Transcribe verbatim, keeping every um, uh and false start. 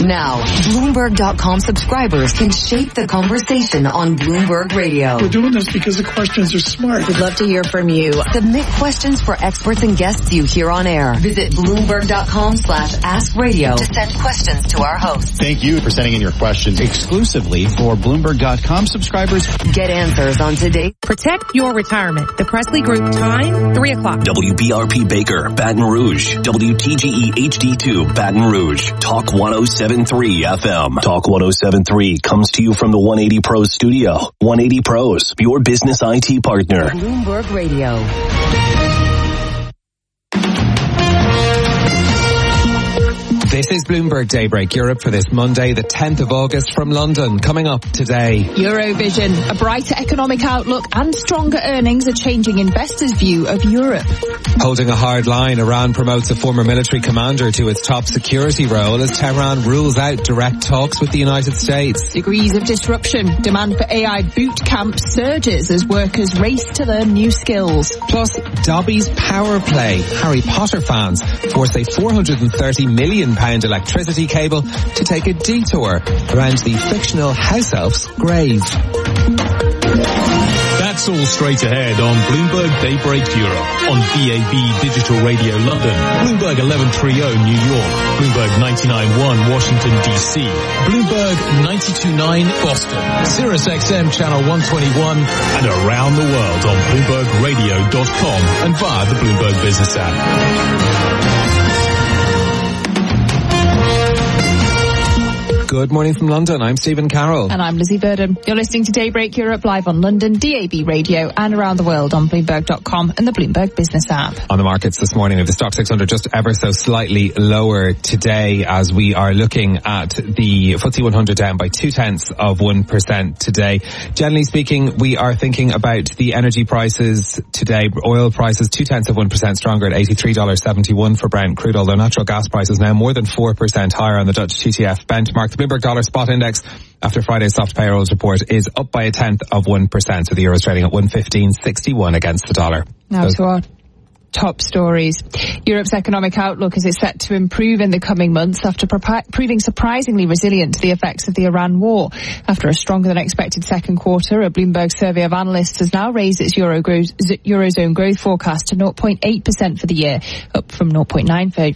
Now, Bloomberg dot com subscribers can shape the conversation on Bloomberg Radio. We're doing this because the questions are smart. We'd love to hear from you. Submit questions for experts and guests you hear on air. Visit Bloomberg dot com slash ask radio to send questions to our hosts. Thank you for sending in your questions exclusively for Bloomberg dot com subscribers. Get answers on today. Protect your retirement. The Presley Group time, three o'clock. W B R P Baker, Baton Rouge. W T G E H D two, Baton Rouge. Talk one oh seven point three F M. Talk one oh seven point three comes to you from the one eighty Pros studio. one eighty Pros, your business I T partner. Bloomberg Radio. This is Bloomberg Daybreak Europe for this Monday, the tenth of August from London. Coming up today. Eurovision, a brighter economic outlook and stronger earnings are changing investors' view of Europe. Holding a hard line, Iran promotes a former military commander to its top security role as Tehran rules out direct talks with the United States. Degrees of disruption, demand for A I boot camp surges as workers race to learn new skills. Plus, Dobby's Power Play. Harry Potter fans force a four hundred thirty million pounds electricity cable to take a detour around the fictional house elf's grave. That's all straight ahead on Bloomberg Daybreak Europe, on D A B Digital Radio London, Bloomberg eleven thirty New York, Bloomberg ninety-nine point one Washington D C, Bloomberg ninety-two point nine Boston, Sirius X M Channel one twenty-one, and around the world on Bloomberg Radio dot com and via the Bloomberg Business app. Good morning from London. I'm Stephen Carroll. And I'm Lizzie Burden. You're listening to Daybreak Europe live on London, D A B Radio, and around the world on Bloomberg dot com and the Bloomberg Business app. On the markets this morning, the Stock six hundred just ever so slightly lower today as we are looking at the F T S E one hundred down by two tenths of one percent today. Generally speaking, we are thinking about the energy prices today. Oil prices two tenths of one percent stronger at eighty-three dollars seventy-one for Brent crude, although natural gas prices now more than four percent higher on the Dutch T T F benchmark. The Bloomberg Dollar Spot Index after Friday's soft payrolls report is up by a tenth of one percent. So the euro is trading at one fifteen sixty-one against the dollar. Now Those- to our top stories. Europe's economic outlook is set to improve in the coming months after pro- proving surprisingly resilient to the effects of the Iran war. After a stronger than expected second quarter, a Bloomberg survey of analysts has now raised its Euro growth, Eurozone growth forecast to zero point eight percent for the year, up from zero point nine